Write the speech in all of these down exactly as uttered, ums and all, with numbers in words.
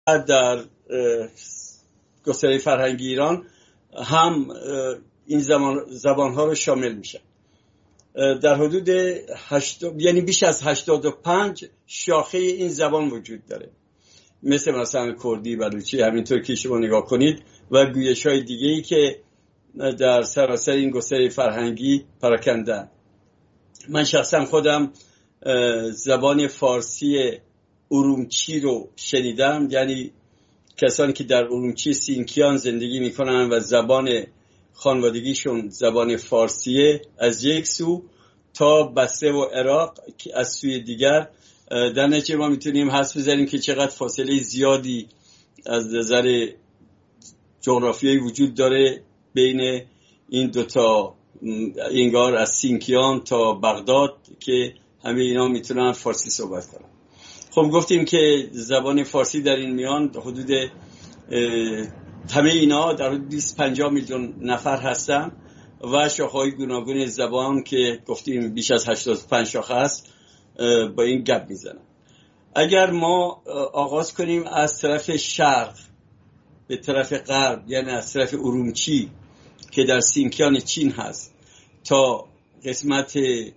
در گستره فرهنگی ایران هم این زبان زبان‌ها رو شامل میشن. در حدود هشتاد یعنی بیش از هشتاد و پنج شاخه این زبان وجود داره، مثل مثلا کردی، بلوچی، همینطور که شما نگاه کنید و گویش‌های دیگه‌ای که در سراسر این گستره فرهنگی پراکندن. من شخصا خودم زبان فارسی ارومچی رو شنیدم، یعنی کسانی که در ارومچی سینکیان زندگی میکنن و زبان خانوادگیشون زبان فارسیه از یک سو، تا بصره و عراق که از سوی دیگر. در نتیجه ما میتونیم حدس بزنیم که چقدر فاصله زیادی از نظر جغرافیایی وجود داره بین این دوتا، انگار از سینکیان تا بغداد، که همه اینا میتونن فارسی صحبت کنن. خب گفتیم که زبان فارسی در این میان حدود همه اینا در حدود بیست پنجاه میلیون نفر هستن و شاخه‌های گوناگون زبان که گفتیم بیش از هشتاد و پنج شاخه هست با این گپ میزنن. اگر ما آغاز کنیم از طرف شرق به طرف غرب، یعنی از طرف ارومچی که در سینکیان چین هست تا قسمت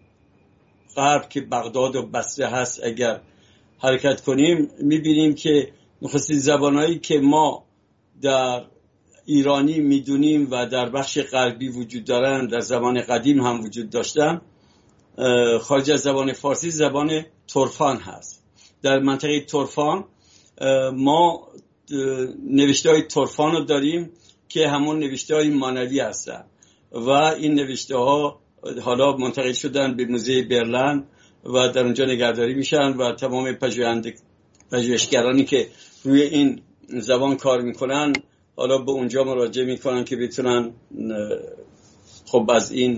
غرب که بغداد و بصره هست، اگر حرکت کنیم میبینیم که نخستین زبانهایی که ما در ایرانی میدونیم و در بخش غربی وجود دارن، در زمان قدیم هم وجود داشتن، خارج از زبان فارسی زبان ترفان هست. در منطقه ترفان ما نوشته های ترفان رو داریم که همون نوشته های مانوی هستن و این نوشته ها حالا منتقل شدن به موزه برلین و در اونجا نگهداری میشن و تمام پژوهشگرانی که روی این زبان کار میکنن حالا به اونجا مراجعه میکنن که بتونن خب از این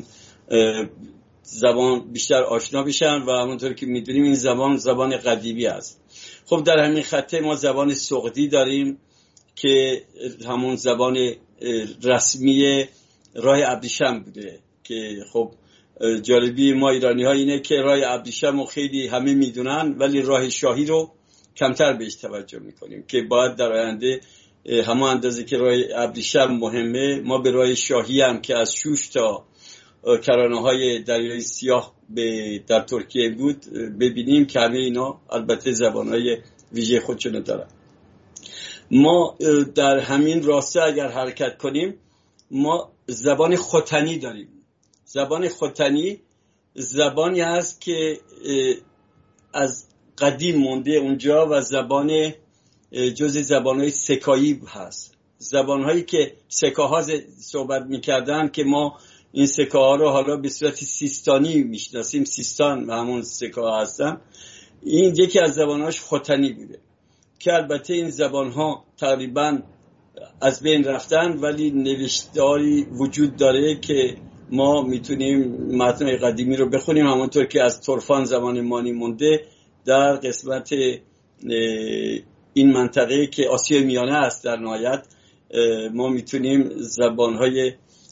زبان بیشتر آشنا بشن و همونطور که میدونیم این زبان زبان قدیمی است. خب در همین خطه ما زبان سغدی داریم که همون زبان رسمی راه ابریشم بوده، که خب جالبی ما ایرانی ها اینه که راه ابریشم رو خیلی همه میدونن ولی راه شاهی رو کمتر بهش توجه میکنیم که باید در آینده همون اندازه که راه ابریشم مهمه، ما به راه شاهی هم که از شوش تا کرانه های دریای سیاه به در ترکیه بود ببینیم که همه اینا البته زبان های ویژه خودشونو دارن. ما در همین راسته اگر حرکت کنیم ما زبان ختنی داریم. زبان ختنی زبانی هست که از قدیم مونده اونجا و زبان جز زبانهای سکایی هست، زبانهایی که سکاها صحبت میکردن که ما این سکاها رو حالا به صورت سیستانی میشناسیم، سیستان و همون سکاها هستن. این یکی از زبانهاش ختنی بوده که البته این زبانها تقریبا از بین رفتن ولی نوشتاری وجود داره که ما میتونیم متن‌های قدیمی رو بخونیم، همونطور که از ترفان زبان مانی مونده در قسمت این منطقه که آسیای میانه است. در نهایت ما میتونیم زبانهای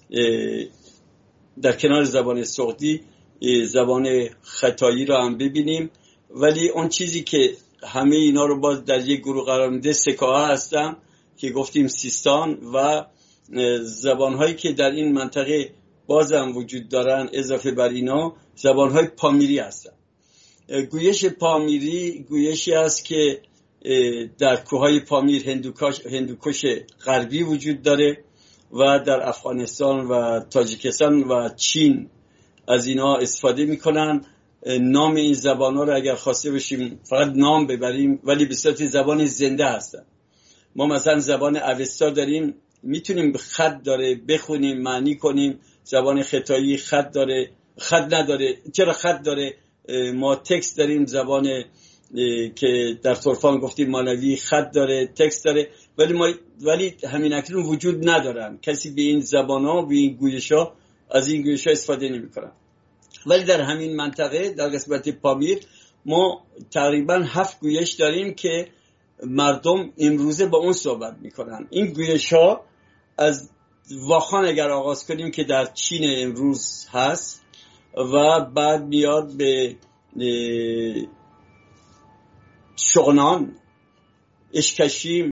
در کنار زبان سغدی زبان ختایی رو هم ببینیم، ولی اون چیزی که همه اینا رو باز در یک گروه قرار میده سکاها هستن که گفتیم سیستان، و زبانهایی که در این منطقه بازم وجود دارن اضافه بر اینا زبانهای پامیری هستن. گویش پامیری گویشی است که در کوههای پامیر هندوکش هندوکش غربی وجود داره و در افغانستان و تاجیکستان و چین از اینا استفاده میکنن. نام این زبانها رو اگر خواسته باشیم فقط نام ببریم ولی به صورت زبان زنده هستن. ما مثلا زبان اوستا داریم، میتونیم خط داره بخونیم معنی کنیم. زبان ختایی خط داره، خط نداره. چرا خط داره؟ ما تکست داریم. زبان که در ترفان گفتیم مانوی خط داره، تکست داره، ولی ما ولی همین اکنون وجود ندارن. کسی به این زبان‌ها به این گویش‌ها از این گویش‌ها استفاده نمی‌کنه. ولی در همین منطقه در قسمت پامیر ما تقریبا هفت گویش داریم که مردم امروزه با اون صحبت میکنن. این گویش‌ها از واخان اگر آغاز کنیم که در چین امروز هست و بعد میاد به شغنان اشکشیم،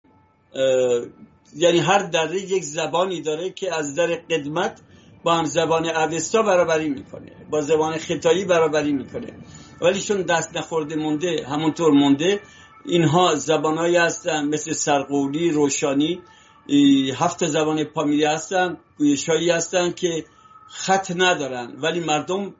یعنی هر دره یک زبانی داره که از در قدمت با هم زبان اوستا برابری میکنه، با زبان خطایی برابری میکنه، ولی چون دست نخورده مونده همونطور مونده. اینها زبانایی هستن مثل سرقولی، روشانی، هفت زبان پامیری هستن، گویشایی هستن که خط ندارن ولی مردم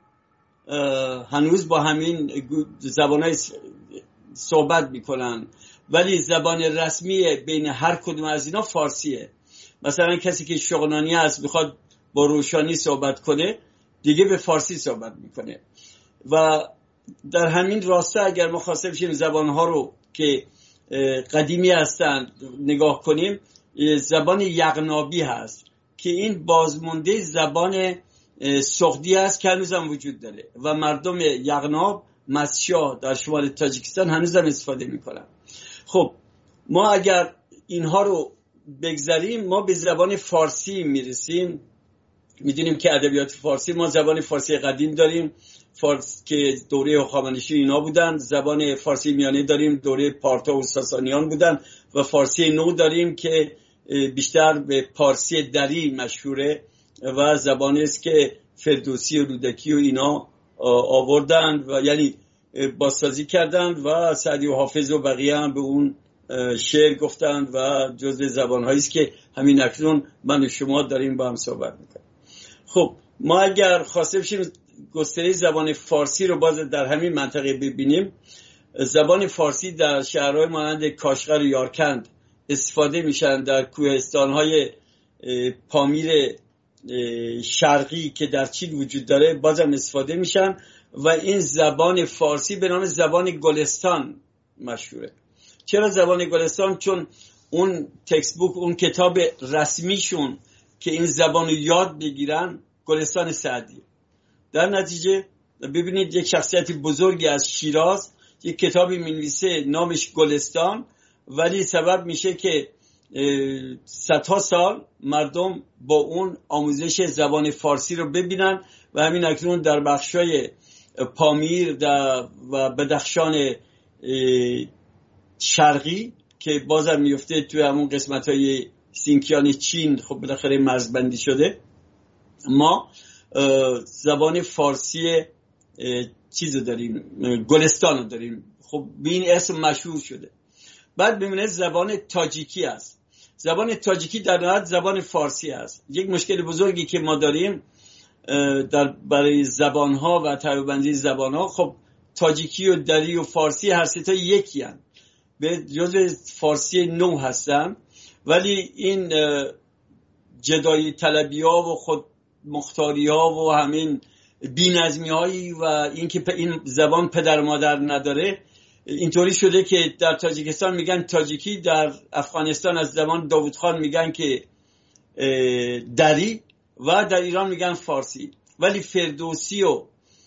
هنوز با همین زبانای صحبت میکنن. ولی زبان رسمی بین هر کدوم از اینا فارسیه. مثلا کسی که شغنانی هست بخواد با روشانی صحبت کنه دیگه به فارسی صحبت میکنه. و در همین راسته اگر ما خواسته بشیم زبانها رو که قدیمی هستند نگاه کنیم، زبان یغنابی هست که این بازمونده زبان سغدی هست که هنوز هم وجود داره و مردم یغناب، مسشا در شمال تاجیکستان هنوز هم استفاده میکنن. خب ما اگر اینها رو بگذاریم ما به زبان فارسی میرسیم. میدونیم که ادبیات فارسی، ما زبان فارسی قدیم داریم فارس که دوره هخامنشی اینا بودن، زبان فارسی میانه داریم دوره پارتا و ساسانیان بودن و فارسی نو داریم که بیشتر به پارسی دری مشهوره و زبانی است که فردوسی و رودکی و اینا آوردن و یعنی بازسازی کردن و سعدی و حافظ و بقیه هم به اون شعر گفتن و جزء زبان‌هایی است که همین اکنون من و شما داریم با هم صحبت میکنیم. خب ما اگر خواسته بشیم گستره زبان فارسی رو باز در همین منطقه ببینیم، زبان فارسی در شهرهای مانند کاشغر و یارکند استفاده میشن، در کوهستان‌های پامیر شرقی که در چین وجود داره بازم استفاده میشن و این زبان فارسی به نام زبان گلستان مشهوره. چرا زبان گلستان؟ چون اون تکست بوک، اون کتاب رسمیشون که این زبان رو یاد بگیرن گلستان سعدی. در نتیجه ببینید یک شخصیت بزرگی از شیراز یک کتابی می‌نویسه نامش گلستان، ولی سبب میشه که صدها سال مردم با اون آموزش زبان فارسی رو ببینن و همین اکنون در بخشای پامیر و بدخشان شرقی که بازم میفته توی همون قسمت‌های سینکیان چین، خب بالاخره مرزبندی شده، ما زبان فارسی چیزو داریم، گلستان رو داریم. خب به این اسم مشهور شده. بعد ببینید زبان تاجیکی است. زبان تاجیکی در نهایت زبان فارسی است. یک مشکل بزرگی که ما داریم در برای زبان‌ها و طبقه‌بندی زبان‌ها، خب تاجیکی و دری و فارسی هر سه تا یکی هستند، به جزء فارسی نو هستن، ولی این جدایی طلبی ها و خود مختاری ها و همین بی‌نظمی هایی و اینکه این زبان پدر مادر نداره اینطوری شده که در تاجیکستان میگن تاجیکی، در افغانستان از زمان داوود خان میگن که دری و در ایران میگن فارسی. ولی فردوسی و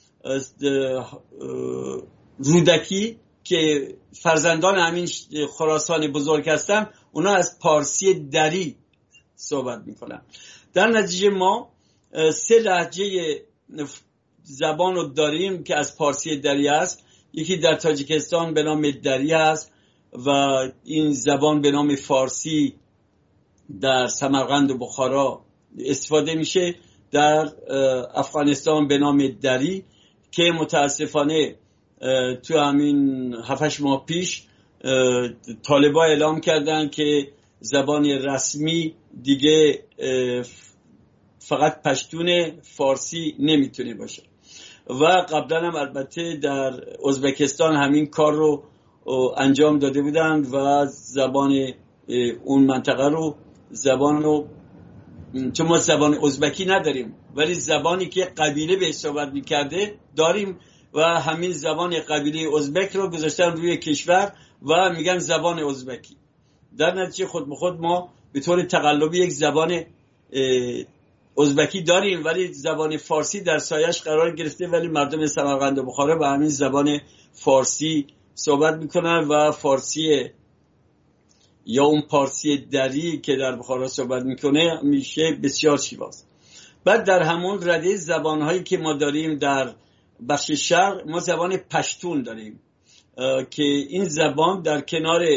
رودکی که فرزندان همین خراسان بزرگ هستن اونا از پارسی دری صحبت میکنن. در نتیجه ما سه لهجه زبان رو داریم که از پارسی دری است. یکی در تاجیکستان به نام دری است و این زبان به نام فارسی در سمرقند و بخارا استفاده میشه. در افغانستان به نام دری که متاسفانه تو همین هفتش ماه پیش طالبا اعلام کردن که زبان رسمی دیگه فقط پشتون، فارسی نمیتونه باشه. و قبلا هم البته در ازبکستان همین کار رو انجام داده بودن و زبان اون منطقه رو زبان رو، چون ما زبان ازبکی نداریم ولی زبانی که قبیله به صحبت میکرده داریم و همین زبان قبیله ازبک رو گذاشتن روی کشور و میگن زبان ازبکی. در نتیجه خود به خود ما به طور تقلبی یک زبان ازبکی داریم ولی زبان فارسی در سایش قرار گرفته، ولی مردم سمرقند و بخارا با همین زبان فارسی صحبت میکنن و فارسی یا اون پارسی دری که در بخارا صحبت میکنه میشه بسیار شیواست. بعد در همون رده زبانهایی که ما داریم در بخش شرق ما زبان پشتون داریم که این زبان در کنار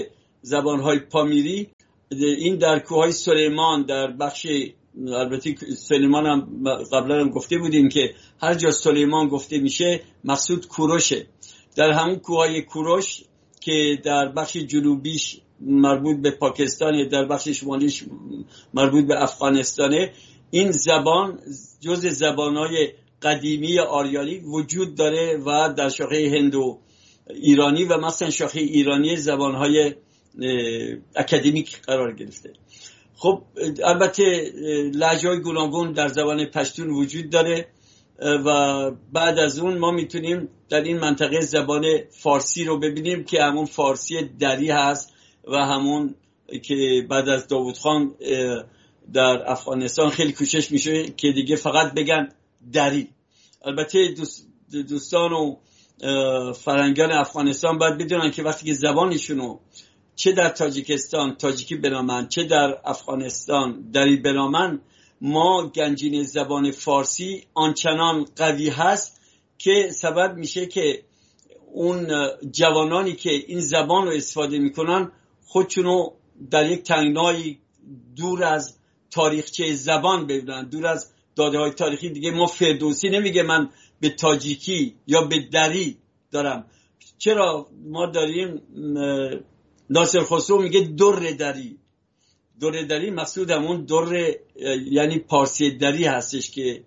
زبانهای پامیری، این در کوههای سلیمان، در بخش، البته سلیمان هم قبلا هم گفته بودیم که هر جا سلیمان گفته میشه مقصود کوروشه. در همون کوههای کوروش که در بخش جنوبیش مربوط به پاکستان، در بخش شمالیش مربوط به افغانستانه، این زبان جز زبانهای قدیمی آریایی وجود داره و در شاخه هندو ایرانی و مثلا شاخه ایرانی زبانهای اکادمیک قرار گرفته. خب البته لهجه‌های گوناگون در زبان پشتون وجود داره و بعد از اون ما میتونیم در این منطقه زبان فارسی رو ببینیم که همون فارسی دری هست و همون که بعد از داوود خان در افغانستان خیلی کوشش میشه که دیگه فقط بگن دری. البته دوست دوستان و فرهنگان افغانستان باید بدونن که وقتی که زبانشونو چه در تاجیکستان تاجیکی بنامن، چه در افغانستان دری بنامن، ما گنجینه زبان فارسی آنچنان قوی هست که سبب میشه که اون جوانانی که این زبان رو استفاده میکنن خودشونو در یک تنگنای دور از تاریخچه زبان ببینن، دور از داده های تاریخی. دیگه ما فردوسی نمیگه من به تاجیکی یا به دری دارم. چرا ما داریم ناصر خسرو میگه در دری. در دری مقصود همون در یعنی پارسی دری هستش که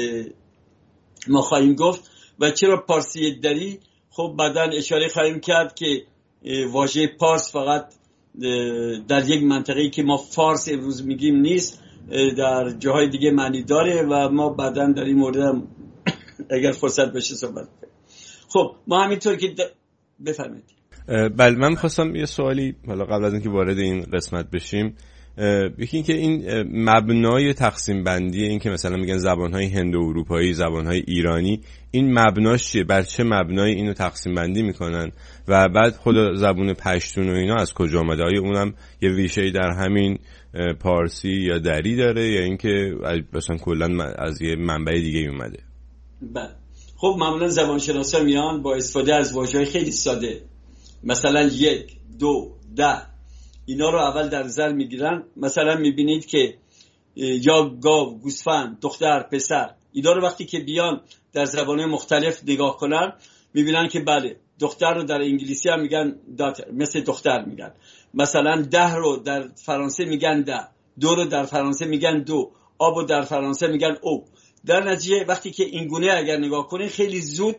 ما خواهیم گفت. و چرا پارسی دری؟ خب بعداً اشاره خواهیم کرد که واژه پارس فقط در یک منطقه‌ای که ما فارس امروز میگیم نیست، در جاهای دیگه معنی داره و ما بعداً در این مورد اگر فرصت بشه صحبت کنیم. خب ما همینطور که د... بفرمایید. بله، من می‌خواستم یه سوالی حالا قبل از اینکه وارد این قسمت بشیم، یکی این که این مبنای تقسیم بندی این که مثلا میگن زبان‌های هندو اروپایی، زبان‌های ایرانی، این مبناش چیه؟ بر چه مبنای اینو تقسیم بندی میکنن؟ و بعد خود زبان پشتون و اینا از کجا اومده؟ آیا اونم یه ریشه‌ای در همین پارسی یا دری داره یا اینکه مثلا کلا از یه منبع دیگه اومده؟ بله، خب معمولا زبانشناسا میان با استفاده از واژه‌های خیلی ساده، مثلا یک، دو، ده، اینا رو اول در نظر میگیرن. مثلا میبینید که یا گاو، گوسفند، دختر، پسر، اینا رو وقتی که بیان در زبان‌های مختلف نگاه کنن میبینن که بله، دختر رو در انگلیسی هم میگن داتر، مثل دختر میگن. مثلا ده رو در فرانسه میگن ده، دو رو در فرانسه میگن دو، آب رو در فرانسه میگن او. در نتیجه وقتی که این گونه اگر نگاه کنید خیلی زود،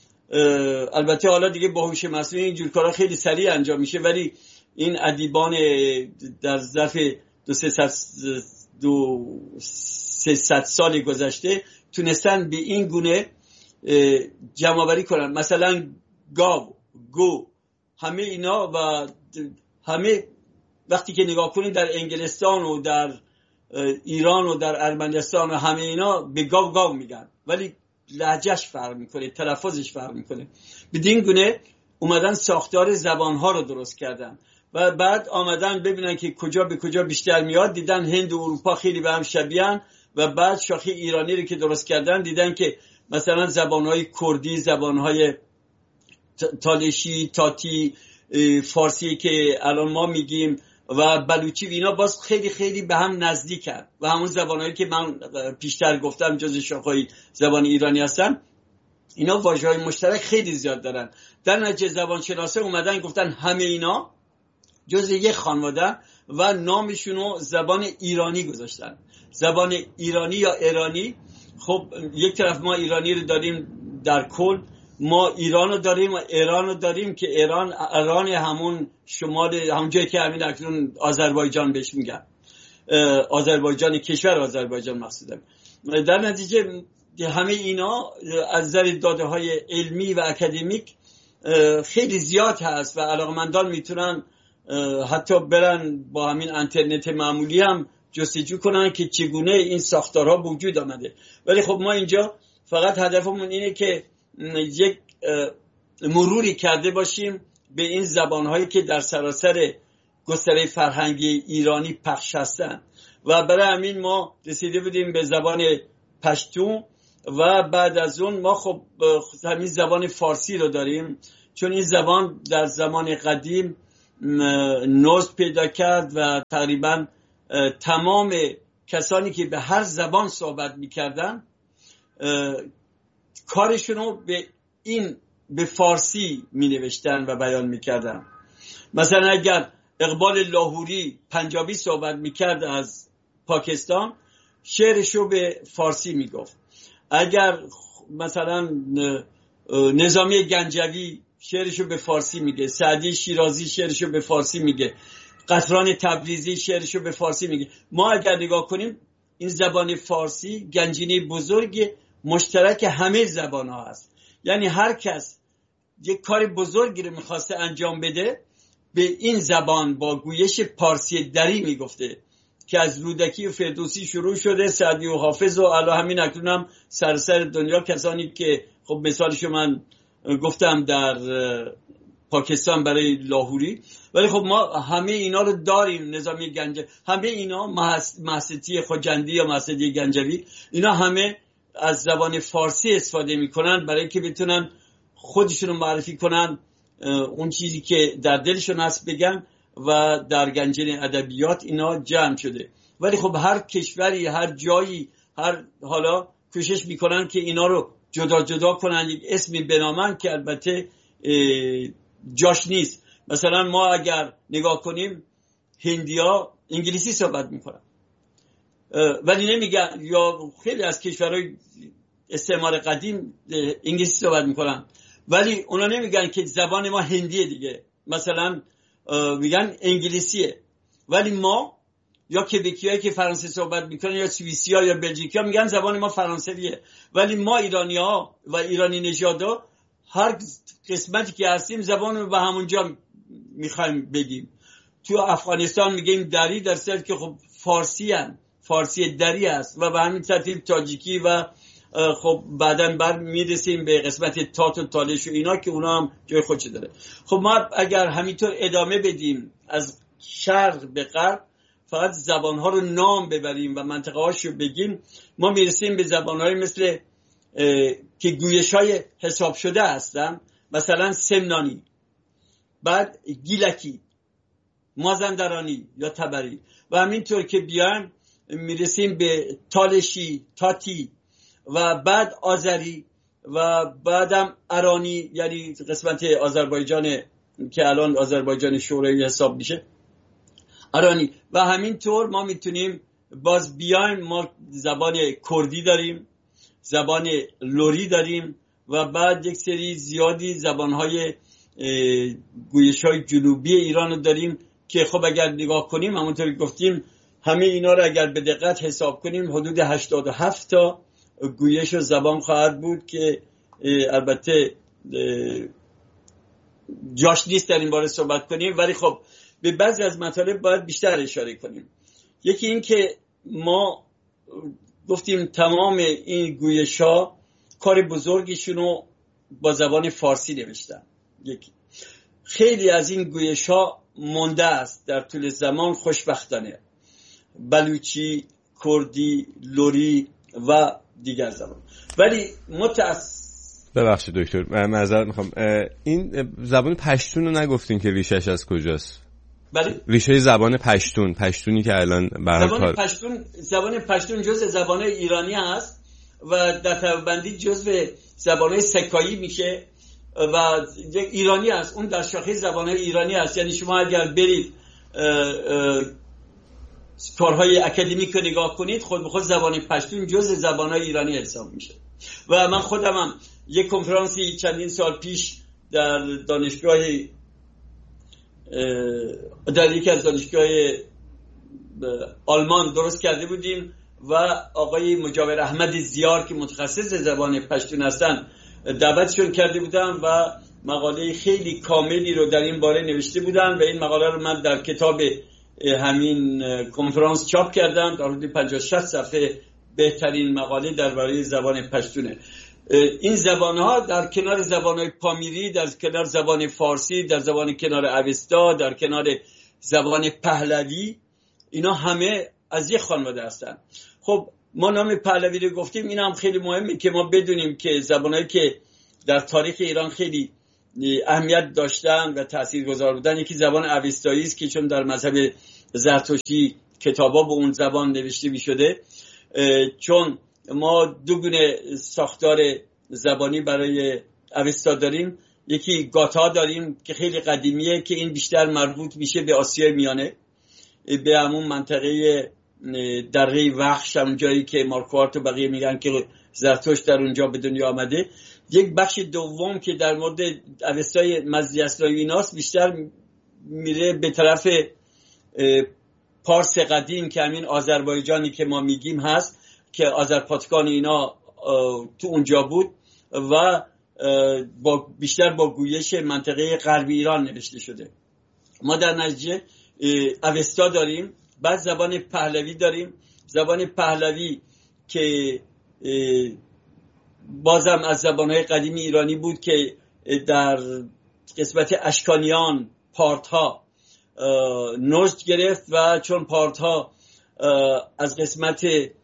البته حالا دیگه با هوش مصنوعی اینجور کارا خیلی سریع انجام میشه، ولی این ادیبان در ظرف دو سه دو سه سال گذشته تونستن به این گونه جمع آوری کنن. مثلا گاو، گو، همه اینا و همه وقتی که نگاه کنید در انگلستان و در ایران و در ارمنستان و همه اینا به گاو گاو میگن، ولی لهجهش فرق میکنه، تلفظش فرق میکنه. بدین گونه اومدن ساختار زبانها رو درست کردن و بعد آمدن ببینن که کجا به کجا بیشتر میاد، دیدن هند و اروپا خیلی به هم شبیهن و بعد شاخه ایرانی رو که درست کردن دیدن که مثلا زبانهای کردی، زبانهای تالشی، تاتی، فارسی که الان ما میگیم و بلوچی و اینا باز خیلی خیلی به هم نزدیکن و همون زبانهایی که من پیشتر گفتم جز شاخه‌های زبان ایرانی هستن، اینا واژه‌های مشترک خیلی زیاد دارن. در نتیجه زبانشناسا اومدن گفتن همه اینا جز یک خانواده و نامشونو زبان ایرانی گذاشتن. زبان ایرانی یا ایرانی، خب یک طرف ما ایرانی رو داریم در کل، ما ایران رو داریم و ایران رو داریم که ایران ایران همون شمال، همون جایی که همین اکنون آذربایجان بهش میگن، آذربایجان، کشور آذربایجان مقصودم. در نتیجه همه اینا از نظر داده های علمی و اکادمیک خیلی زیاد هست و علاقمندان میتونن حتی برن با همین اینترنت معمولی هم جستجو کنن که چگونه این ساختارها وجود آمده. ولی خب ما اینجا فقط هدفمون اینه که یک مروری کرده باشیم به این زبانهایی که در سراسر گستره فرهنگی ایرانی پخش هستن و برای همین ما رسیده بودیم به زبان پشتون و بعد از اون ما خب همین زبان فارسی رو داریم، چون این زبان در زمان قدیم نزد پیدا کرد و تقریبا تمام کسانی که به هر زبان صحبت میکردن کارشونو به این به فارسی می نوشتن و بیان میکردن. مثلا اگر اقبال لاهوری پنجابی صحبت میکرد از پاکستان، شعرشو به فارسی میگفت. اگر مثلا نظامی گنجوی شعرشو به فارسی میگه، سعدی شیرازی شعرشو به فارسی میگه، قطران تبریزی شعرشو به فارسی میگه. ما اگر نگاه کنیم این زبان فارسی گنجینه بزرگ مشترک همه زبان ها هست. یعنی هر کس یک کار بزرگی رو میخواسته انجام بده به این زبان با گویش پارسی دری میگفته که از رودکی و فردوسی شروع شده، سعدی و حافظ و الی همین اکنون هم سراسر دنیا کسانی که خب مثالشو من گفتم در پاکستان برای لاهوری، ولی خب ما همه اینا رو داریم. نظامی گنجوی، همه اینا، محستی خوجندی یا محستی گنجوی، اینا همه از زبان فارسی استفاده میکنن برای که بتونن خودشون رو معرفی کنن، اون چیزی که در دلشون هست بگن و در گنجینه ادبیات اینا جمع شده. ولی خب هر کشوری، هر جایی، هر حالا کوشش میکنن که اینا رو جدا جدا کنن، یک اسمی بنامن که البته جاش نیست. مثلا ما اگر نگاه کنیم هندیا انگلیسی صحبت میکنن ولی نمیگن، یا خیلی از کشورهای استعمار قدیم انگلیسی صحبت میکنن ولی اونا نمیگن که زبان ما هندیه دیگه، مثلا میگن انگلیسیه. ولی ما یا کبکیایی که فرانسه صحبت میکنن یا سوئیسیا یا بلژیکیا میگن زبان ما فرانسویه. ولی ما ایرانی‌ها و ایرانی نژادا هر قسمتی که هستیم زبان رو به همونجا میخوایم بگیم. تو افغانستان میگیم دری، در صورتی که خب فارسی هم فارسی دری است و به همین ترتیب تاجیکی و خب بعداً بر میرسیم به قسمت تات و تالش و اینا که اونا هم جای خودش داره. خب ما اگر همینطور ادامه بدیم از شرق به غرب، فقط زبانها رو نام ببریم و منطقه هاشو بگیم، ما میرسیم به زبانهای مثل که گویش‌های حساب شده هستن، مثلا سمنانی، بعد گیلکی، مازندرانی یا تبری، و همینطور که بیایم میرسیم به تالشی، تاتی و بعد آذری و بعدم ارانی، یعنی قسمت آذربایجان که الان آذربایجان شوروی حساب میشه، ارانی. و همینطور ما میتونیم باز بیایم، ما زبان کردی داریم، زبان لوری داریم و بعد یک سری زیادی زبانهای گویش‌های جنوبی ایران رو داریم که خب اگر نگاه کنیم همونطور که گفتیم همه اینا رو اگر به دقت حساب کنیم حدود هشتاد و هفت تا گویش و زبان خواهد بود که البته جاش نیست در این باره صحبت کنیم، ولی خب به بعضی از مطالب باید بیشتر اشاره کنیم. یکی این که ما گفتیم تمام این گویش ها کار بزرگشونو با زبان فارسی نوشتن. یکی خیلی از این گویش ها مونده است در طول زمان، خوشبختانه، بلوچی، کردی، لوری و دیگر زبان. ولی متأسف ببخشید دکتر من معذرت میخوام، این زبان پشتون رو نگفتین که ریشش از کجاست؟ بله، ریشه زبان پشتون، پشتونی که الان برای زبان پشتون، زبان پشتون جزء زبان‌های ایرانی هست و در طبقه‌بندی جزء زبان‌های سکایی میشه و ایرانی هست. اون در شاخه زبان‌های ایرانی هست. یعنی شما اگر برید کارهای اکادمیک رو نگاه کنید، خود به خود زبان پشتون جزء زبان‌های ایرانی حساب میشه. و من خودم هم یک کنفرانسی چندین سال پیش در دانشگاه در یکی از دانشگاه آلمان درست کرده بودیم و آقای مجاور احمد زیار که متخصص زبان پشتون هستن دعوتشون کرده بودم و مقاله خیلی کاملی رو در این باره نوشته بودن و این مقاله رو من در کتاب همین کنفرانس چاپ کردم. در حدود پنجاه شصت صفحه بهترین مقاله درباره زبان پشتونه. این زبان‌ها در کنار زبان‌های پامیری، در کنار زبان فارسی، در زبان کنار اوستا، در کنار زبان پهلوی، اینا همه از یک خانواده هستن. خب ما نام پهلوی رو گفتیم، این هم خیلی مهمه که ما بدونیم که زبان‌هایی که در تاریخ ایران خیلی اهمیت داشتن و تاثیرگذار بودن. یکی زبان اوستایی است که چون در مذهب زرتشتی کتابا به اون زبان نوشته می شده. چون ما دو گونه ساختار زبانی برای اوستا داریم، یکی گاتا داریم که خیلی قدیمیه که این بیشتر مربوط میشه به آسیای میانه، به همون منطقه دره وحش، همون جایی که مارکوارت و بقیه میگن که زرتشت در اونجا به دنیا آمده. یک بخش دوم که در مورد اوستای مزدی اسلایی ایناست بیشتر میره به طرف پارس قدیم که همین آذربایجانی که ما میگیم هست که آذرپاتکان اینا تو اونجا بود و با بیشتر با گویش منطقه غربی ایران نوشته شده. ما در نتیجه اوستا داریم. بعد زبان پهلوی داریم. زبان پهلوی که بازم از زبانهای قدیمی ایرانی بود که در قسمت اشکانیان پارتها نزد گرفت و چون پارتها از قسمت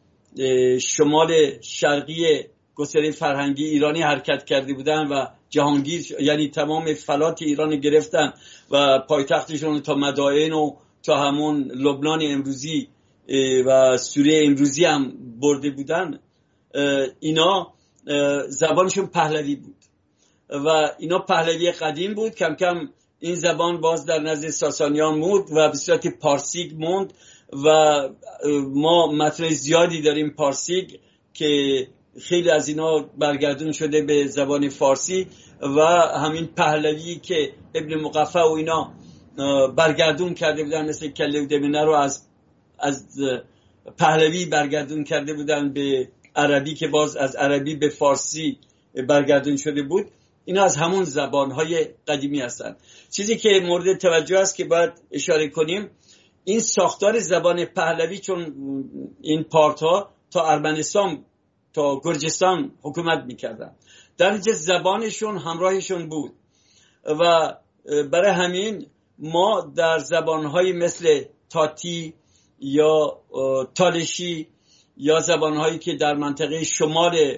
شمال شرقی گستره فرهنگی ایرانی حرکت کرده بودن و جهانگیر یعنی تمام فلات ایران گرفتن و پایتختشون تا مدائن و تا همون لبنان امروزی و سوریه امروزی هم برده بودن، اینا زبانشون پهلوی بود و اینا پهلوی قدیم بود. کم کم این زبان باز در نزد ساسانیان موند و به صورت پارسیک موند و ما متن زیادی داریم پارسیک که خیلی از اینا برگردون شده به زبان فارسی و همین پهلوی که ابن مقفع و اینا برگردون کرده بودن، مثل کله و دمنه رو از از پهلوی برگردون کرده بودن به عربی که باز از عربی به فارسی برگردون شده بود. اینا از همون زبانهای قدیمی هستن. چیزی که مورد توجه است که باید اشاره کنیم، این ساختار زبان پهلوی، چون این پارتها تا ارمنستان تا گرجستان حکومت میکردن، در نتیجه زبانشون همراهشون بود و برای همین ما در زبانهای مثل تاتی یا تالشی یا زبانهایی که در منطقه شمال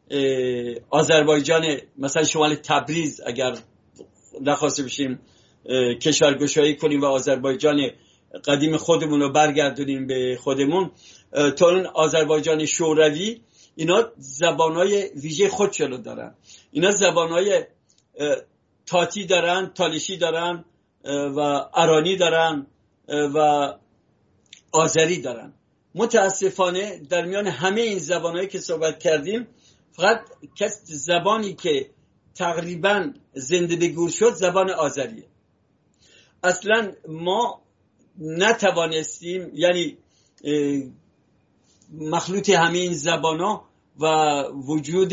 آذربایجان، مثلا شمال تبریز، اگر نخواسته بشیم کشورگشایی کنیم و آذربایجان قدیم خودمون رو برگردونیم به خودمون، تا اون آذربایجان شوروی، اینا زبانهای ویژه خودشون دارن. اینا زبانهای تاتی دارن، تالشی دارن و ارانی دارن و آذری دارن. متاسفانه در میان همه این زبانهایی که صحبت کردیم فقط کس زبانی که تقریبا زنده به گور شد زبان آذریه. اصلا ما نتوانستیم، یعنی مخلوط همه این زبانها و وجود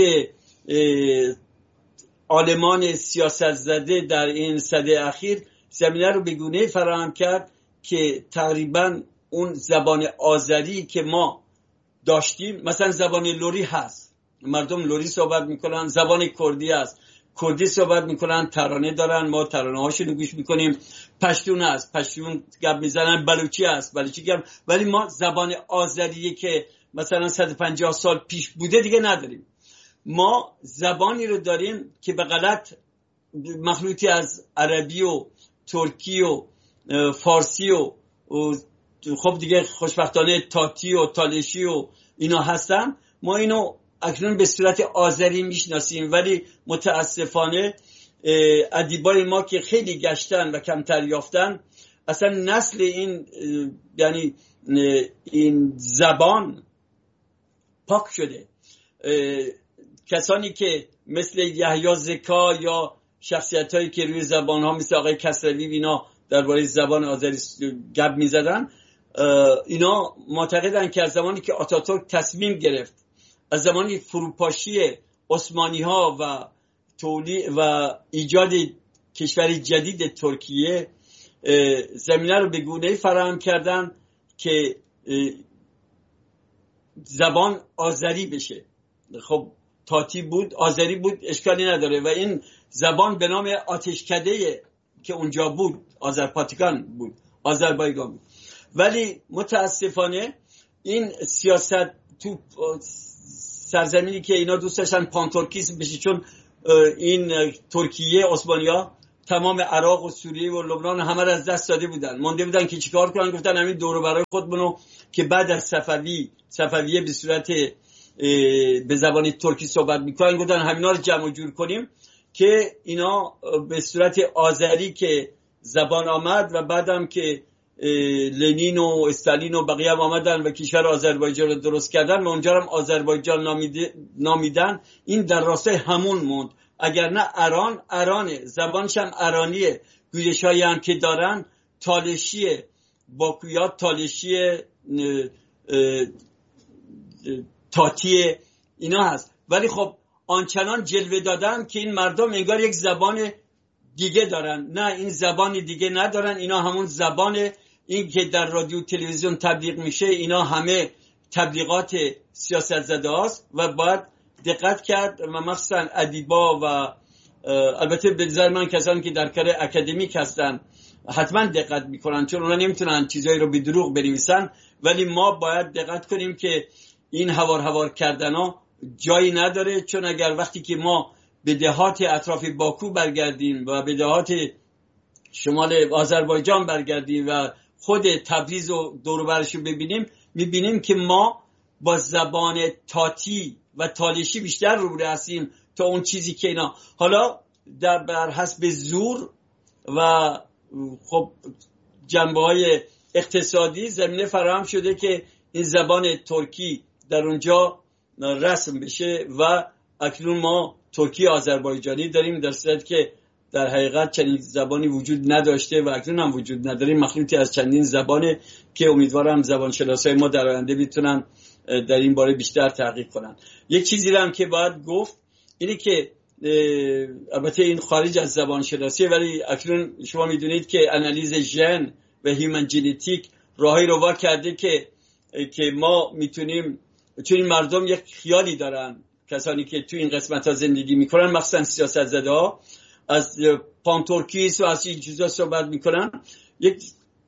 عالمان سیاست زده در این سده اخیر زمینه رو به گونه فراهم کرد که تقریبا اون زبان آذری که ما داشتیم، مثلا زبان لوری هست، مردم لوری صحبت میکنن، زبان کردی هست، کردی صحبت میکنن، ترانه دارن، ما ترانه هاشون رو گوش میکنیم، پشتون هست، پشتون گپ میزنن، بلوچی هست، بلوچی گپ، ولی ما زبان آذری که مثلا صد و پنجاه سال پیش بوده دیگه نداریم. ما زبانی رو داریم که به غلط مخلوطی از عربی و ترکی و فارسی و خب دیگه خوشبختانه تاتی و تالشی و اینا هستن. ما اینو اکنون به صورت آذری میشناسیم، ولی متاسفانه ادیبای ما که خیلی گشتن و کمتر یافتن، اصلا نسل این یعنی این زبان پاک شده. کسانی که مثل یحیی زکا یا شخصیت هایی که روی زبان ها مثل آقای کسروی اینا درباره زبان آذری گپ میزدن، اینا معتقدن که از زمانی که آتاتورک تصمیم گرفت، از زمانی فروپاشی عثمانی ها و تولی و ایجاد کشور جدید ترکیه، زمینه رو به گونه‌ای فراهم کردن که زبان آذری بشه. خب تاتی بود، آذری بود، اشکالی نداره و این زبان به نام آتشکده که اونجا بود آذرپاتکان بود، آذربایجان بود. ولی متاسفانه این سیاست تو سرزمینی که اینا دوست داشتن پانتورکیسم بشه، چون این ترکیه عثمانی‌ها تمام عراق و سوریه و لبنان همه را از دست داده بودن، مونده بودن که چیکار کنن. گفتن همین دور و برای خودمونو که بعد از صفوی صفویه به صورت به زبان ترکی صحبت میکنن، گفتن همینا رو جمع جور کنیم که اینا به صورت آذری که زبان آمد و بعدم که لنین و استالین و بقیه هم آمدن و کشور آذربایجان رو درست کردن و اونجا هم آذربایجان نامیدن. این در راستای همون موند، اگر نه اران ارانه، زبانش هم ارانیه، گویشایی هم که دارن تالشیه، باکویات تالشی تاتی اینا هست. ولی خب آنچنان جلوه دادن که این مردم انگار یک زبان دیگه دارن. نه، این زبان دیگه ندارن، اینا همون زبان این که در رادیو تلویزیون تبلیغ میشه، اینا همه تبلیغات سیاست زده هاست و باید دقت کرد و مخصوصا ادیبا و البته به نظر من کسانی که در کار اکادمیک هستن حتما دقت میکنن، چون اونا نمیتونن چیزایی رو به دروغ بنویسن. ولی ما باید دقت کنیم که این هوار هوار کردن ها جایی نداره، چون اگر وقتی که ما به دهات اطراف باکو برگردیم و به دهات شمال آذربایجان برگردیم و خود تبریز و دور و برش رو ببینیم، میبینیم که ما با زبان تاتی و تالشی بیشتر روبرو هستیم تا اون چیزی که اینا. حالا در بر حسب زور و خب جنبه‌های اقتصادی زمینه فراهم شده که این زبان ترکی در اونجا رسم بشه و اکنون ما ترکی آذربایجانی داریم، در صورتی که در حقیقت چنین زبانی وجود نداشته و اکنون هم وجود نداره. مخلوطی از چندین زبانه که امیدوارم زبانشناسای ما در آینده بتونن در این باره بیشتر تحقیق کنن. یک چیزی رو هم که باید گفت اینه که البته این خارج از زبانشناسی، ولی اکنون شما میدونید که آنالیز ژن و هیومن ژنتیک راهی رو وا کرده که که ما میتونیم، چون این مردم یک خیالی دارن، کسانی که تو این قسمت ها زندگی میکنن مخصوصا سیاست زده ها، از پانتورکیس و از این چیزا صحبت میکنن. یک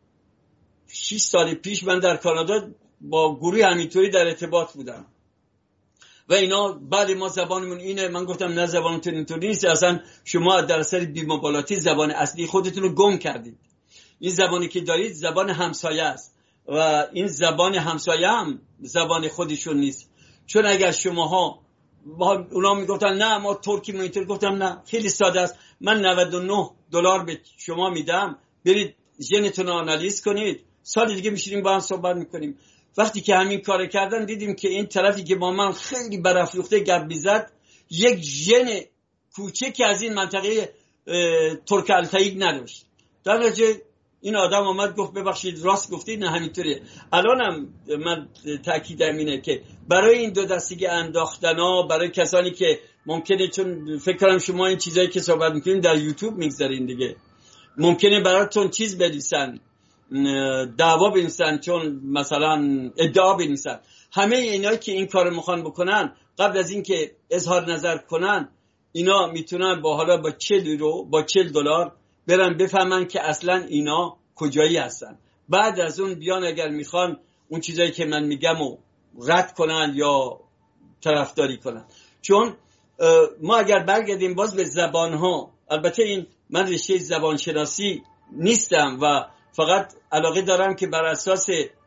شش سال پیش من در کانادا با گروه همینطوری در ارتباط بودم و اینا بعد ما زبانمون اینه، من گفتم نه زبانتون اینطوری نیست، اصلا شما در اثر بی‌مبالاتی زبان اصلی خودتون رو گم کردید. این زبانی که دارید زبان همسایه است و این زبان همسایه هم زبان خودشون نیست. چون اگر شماها، اونا میگفتن نه ما ترکی ما اینطور، گفتم نه، خیلی ساده است. من نود و نه دلار به شما میدم، برید ژنتون رو آنالیز کنید، سال دیگه میشینیم با هم صحبت میکنیم. وقتی که همین کار کردن دیدیم که این طرفی که با من خیلی برافروخته گپ میزد یک ژن کوچکی از این منطقه ترک التایی نداشت. در نتیجه این آدم آمد گفت ببخشید راست گفتید، نه همینطوریه. الانم من تاکیدم اینه که برای این دو دستگی انداختنا، برای کسانی که ممکنه، چون فکر کنم شما این چیزایی که صحبت میکنین در یوتیوب میگذارین دیگه، ممکنه براتون چیز بنویسن، دعوا بنویسن، چون مثلا ادعا بنویسن. همه اینایی که این کارو میخوان بکنن قبل از این که اظهار نظر کنن، اینا میتونن با حالا با چهل یورو با چهل دلار برن بفهمن که اصلا اینا کجایی هستن. بعد از اون بیان اگر میخوان اون چیزایی که من میگم رو رد کنن یا طرفداری کنن. چون ما اگر برگردیم باز به زبان ها، البته این من رشته زبان شناسی نیستم و فقط علاقه دارم که بر اساس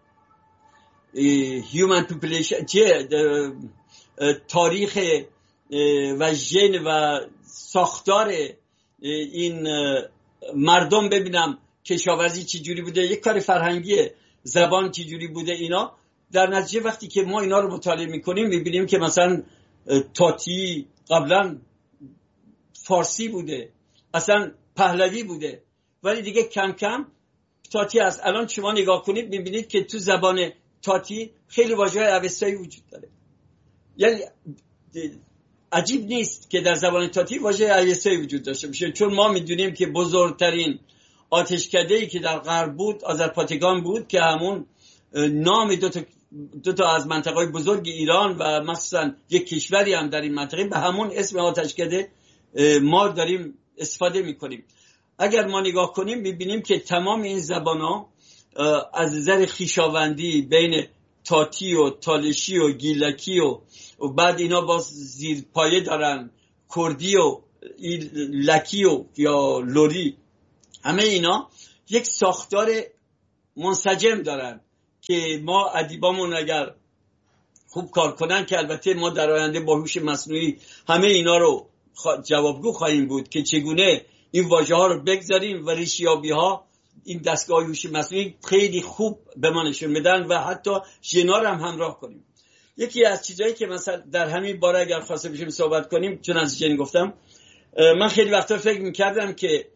human population چه تاریخ و ژن و ساختار این مردم ببینم کشاورزی چی جوری بوده، یک کار فرهنگیه، زبان چی جوری بوده اینا. در نتیجه وقتی که ما اینا رو مطالعه میکنیم میبینیم که مثلا تاتی قبلا فارسی بوده، اصلا پهلوی بوده، ولی دیگه کم کم تاتی هست. الان شما نگاه کنید میبینید که تو زبان تاتی خیلی واژه‌های اوستایی وجود داره. یعنی عجیب نیست که در زبان تاتی واژه اوستایی وجود داشته باشه، چون ما میدونیم که بزرگترین آتشکده‌ای که در غرب بود آذرپاتگان بود که همون نام دو تا دو تا از منطقه‌های بزرگ ایران و مثلا یک کشوری هم در این منطقه به همون اسم آتشکده ما داریم استفاده میکنیم. اگر ما نگاه کنیم میبینیم که تمام این زبان‌ها از نظر خویشاوندی بین تاتی و تالشی و گیلکی و, و بعد اینا باز زیر پایه دارن کردی و لکی و یا لوری، همه اینا یک ساختار منسجم دارن که ما ادیبامون اگر خوب کار کنن، که البته ما در آینده با هوش مصنوعی همه اینا رو جوابگو خواهیم بود که چگونه این واژه ها رو بگذاریم و ریشیابی ها این دستگاه هوش مصنوعی خیلی خوب به ما نشون میدن و حتی ژنا رو هم همراه کنیم. یکی از چیزایی که مثلا در همین باره اگر خواسته بشیم صحبت کنیم، چون از ژن گفتم، من خیلی وقتا فکر میکردم که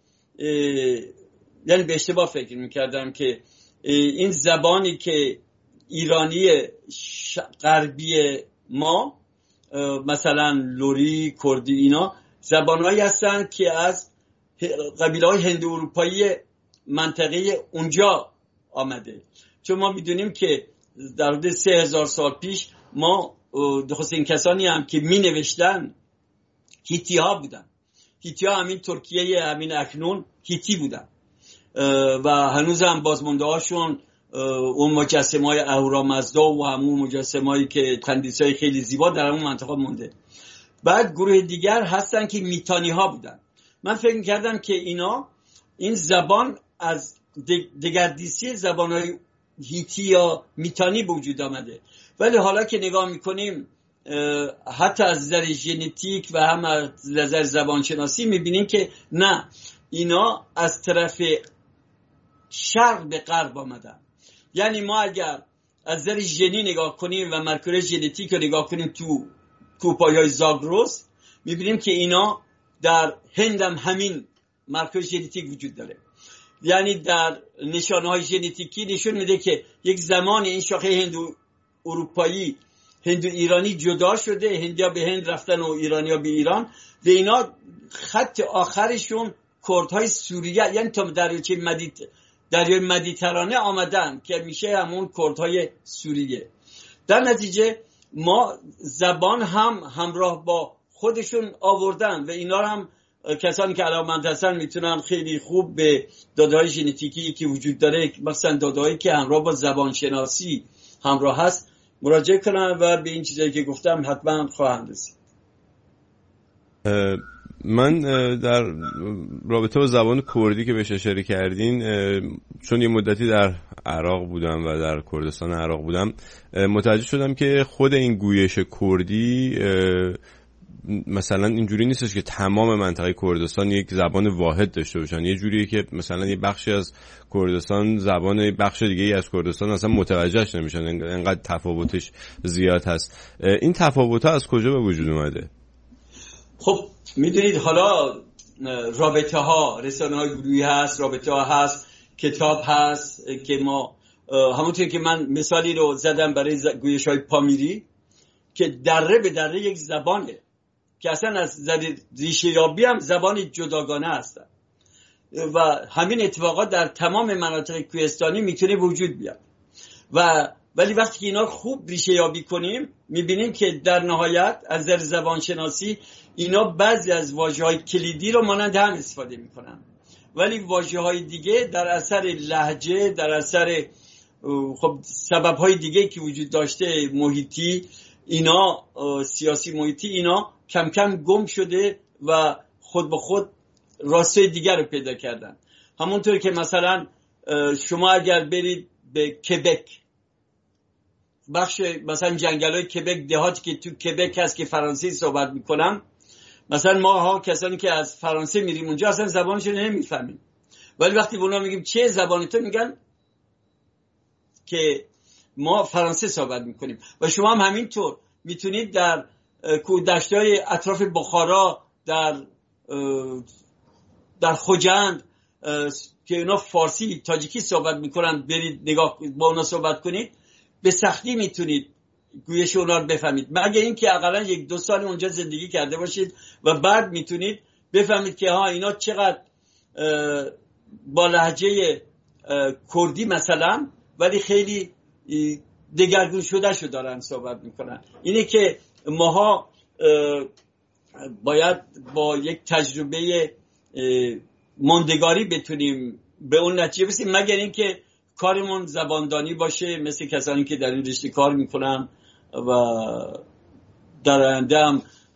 یعنی به اشتباه فکر میکردم که این زبانی که ایرانی غربی ما مثلا لوری، کردی، اینا زبانهایی هستن که از قبیله‌های هند اروپایی منطقه اونجا آمده. چون ما میدونیم که در حدود سه هزار سال پیش ما دخستین کسانی هم که می نوشتن هیتی ها بودن. هیتی ها همین ترکیه همین اکنون هیتی بودن و هنوز هم بازمانده هاشون اون مجسمه های اهورامزدا و همون مجسمه هایی که تندیس های خیلی زیبا در همون منطقه مونده. بعد گروه دیگر هستن که میتانی ها بودن. من فکر کردم که اینا این زبان از دگردیسی زبان های هیتی یا میتانی به وجود آمده، ولی حالا که نگاه میکنیم حتی از نظر ژنتیک و هم از نظر زبانشناسی میبینیم که نه، اینا از طرف شرق به غرب آمدن. یعنی ما اگر از نظر ژنی نگاه کنیم و مرکز ژنتیک رو نگاه کنیم تو کوپای‌های زاگرس، میبینیم که اینا در هند هم همین مرکز ژنتیک وجود داره. یعنی در نشانه‌های ژنتیکی نشون میده که یک زمان این شاخه هندو اروپایی هندو ایرانی جدا شده، هندیا به هند رفتن و ایرانیا به ایران و اینا خط آخرشون کردهای سوریه، یعنی تا دریاچه مدیت دریای مدیترانه آمدن که میشه همون کردهای سوریه. در نتیجه ما زبان هم همراه با خودشون آوردن و اینا هم کسانی که علاقه‌مند هستن میتونن خیلی خوب به داده‌های ژنتیکی که وجود داره، مثلا داده‌هایی که همراه با زبان شناسی همراه هست، مراجعه کنن و به این چیزایی که گفتم حتما خواهند رسید. من در رابطه با زبان کردی که بهش اشاره کردین، چون یه مدتی در عراق بودم و در کردستان عراق بودم، متوجه شدم که خود این گویش کردی مثلا اینجوری نیستش که تمام منطقه کردستان یک زبان واحد داشته باشن. یه جوریه که مثلا یه بخشی از کردستان زبان بخش دیگه از کردستان اصلا متوجهش نمیشن، انقدر تفاوتش زیاد هست. این تفاوت‌ها از کجا به وجود اومده؟ خب میدونید حالا رابطه ها، رسانه های گروهی هست، رابطه ها هست، کتاب هست که ما همونطور که من مثالی رو زدم برای گویش های پامیری که دره به دره یک زبانه که اصلا از ریشه یابی هم زبان جداگانه هستن و همین اتفاقات در تمام مناطق کوهستانی میتونه وجود بیاد. و ولی وقتی که اینا خوب ریشه یابی کنیم میبینیم که در نهایت از نظر زبان شناسی اینا بعضی از واژه‌های کلیدی رو مانند هم استفاده میکنن، ولی واژه‌های دیگه در اثر لهجه، در اثر خب سبب‌های دیگه که وجود داشته، محیطی، اینا سیاسی محیطی، اینا کم کم گم شده و خود به خود راستای دیگر رو پیدا کردن. همونطور که مثلا شما اگر برید به کبک، بخش مثلا جنگل‌های کبک، دهاتی که تو کبک هست که فرانسوی صحبت میکنم، مثلا ما ها کسانی که از فرانسه میریم اونجا اصلا زبانشون نمیفهمیم، ولی وقتی به اونا میگیم چه زبانی تو، میگن که ما فرانسه صحبت میکنیم. و شما هم همینطور میتونید در دشت‌های اطراف بخارا، در در خوجند که اونا فارسی تاجیکی صحبت میکنن، برید نگاه با اونا صحبت کنید، به سختی میتونید گویش اونا رو بفهمید، مگه اینکه اقلا یک دو سال اونجا زندگی کرده باشید و بعد میتونید بفهمید که ها اینا چقدر با لهجه کردی مثلا ولی خیلی دگرگون شده شو دارن صحبت میکنن. اینه که ماها باید با یک تجربه ماندگاری بتونیم به اون نتیجه برسیم، مگر اینکه کارمون زباندانی باشه مثل کسانی که در این رشته کار میکنن و در آینده هم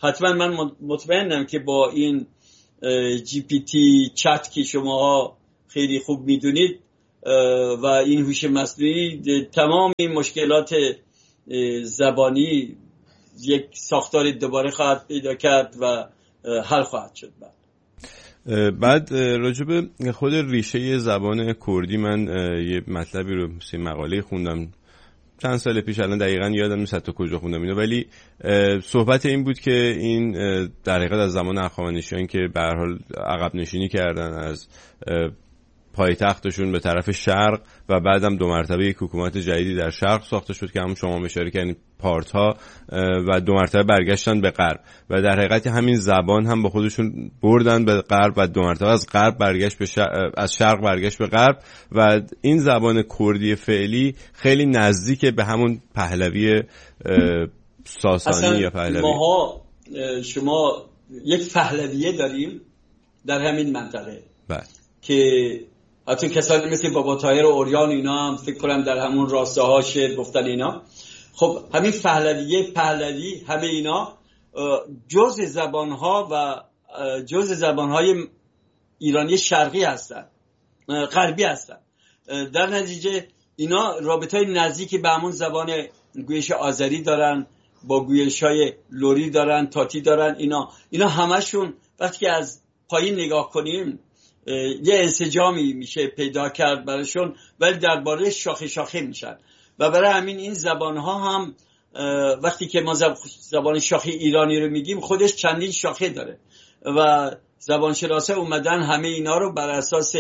حتما من مطمئنم که با این جی پی تی چت که شما خیلی خوب میدونید و این هوش مصنوعی تمام این مشکلات زبانی یک ساختار دوباره خواهد پیدا کرد و حل خواهد شد. بعد بعد راجع به خود ریشه زبان کردی من یه مطلبی رو مثل مقاله خوندم چند سال پیش، الان دقیقاً یادم نیست تا کجا خوندم اینو، ولی صحبت این بود که این در حقیقت از زمان هخامنشیان که به هر حال عقب نشینی کردن از پایتختشون به طرف شرق و بعدم دو مرتبه یک حکومت جدیدی در شرق ساخته شد که همون شما اشاره کردین پارت‌ها، و دو مرتبه برگشتن به غرب و در حقیقت همین زبان هم با خودشون بردن به غرب و دو مرتبه از غرب برگشت به شرق، از شرق برگشت به غرب و این زبان کردی فعلی خیلی نزدیک به همون پهلوی ساسانی یا پهلوی. ماها شما یک پهلویه داریم در همین منطقه بله که حتی کسانی مثل بابا طاهر و اوریان اینا هم فکر کنم در همون راستاها شعر گفتن اینا. خب همین پهلویه پهلوی همه اینا جز زبانها و جز زبانهای ایرانی شرقی هستن، غربی هستن. در نتیجه اینا رابطه‌های نزدیکی به همون زبان گویش آذری دارن، با گویش‌های لری دارن، تاتی دارن. اینا اینا همشون وقتی که از پایین نگاه کنیم یه انسجامی میشه پیدا کرد براشون، ولی درباره شاخه شاخه میشن و برای همین این زبانها هم وقتی که ما زبان شاخه ایرانی رو میگیم خودش چندین شاخه داره و زبانشناسا اومدن همه اینا رو بر اساس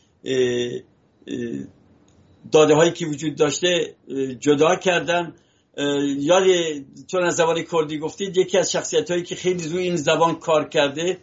داده هایی که وجود داشته جدا کردن. یاد چون از زبان کردی گفتید، یکی از شخصیت هایی که خیلی روی این زبان کار کرده